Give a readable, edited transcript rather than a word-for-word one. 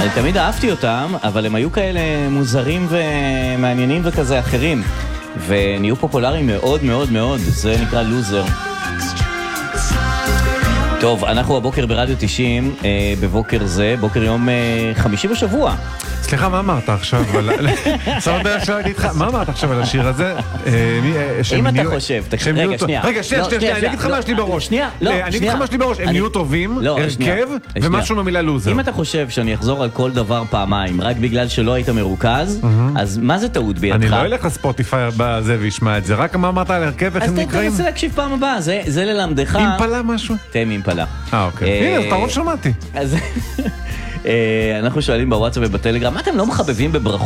אני תמיד אהבתי אותם, אבל הם היו כאלה מוזרים ומעניינים וכזה אחרים. ונהיו פופולריים מאוד מאוד מאוד, זה נקרא לוזר. טוב, אנחנו הבוקר ברדיו 90, בבוקר זה, בוקר יום חמישי בשבוע. סליחה, מה אמרת עכשיו? מה אמרת עכשיו על השיר הזה? אם אתה חושב, רגע, שנייה. רגע, שנייה, אני אגיד לך מה שלי בראש. אני אגיד לך מה שלי בראש, הם נהיו טובים, הרכב, ומשהו מהמילה לוזר. אם אתה חושב שאני אחזור על כל דבר פעמיים, רק בגלל שלא היית מרוכז, אז מה זה טעות בידך? אני לא אלך לספוטיפיי בזה וישמע את זה, רק מה אמרת על הרכב, איך הם נקראים? אז תנסה להקשיב פעם הבאה, זה ללמדך. אימפלה משהו? תן אימפלה. אוקיי. הנה, אז אתה עוד שמעתי. אנחנו שואלים בוואטסאפ ובטלגרם, מה אתם לא מחבבים בברכות?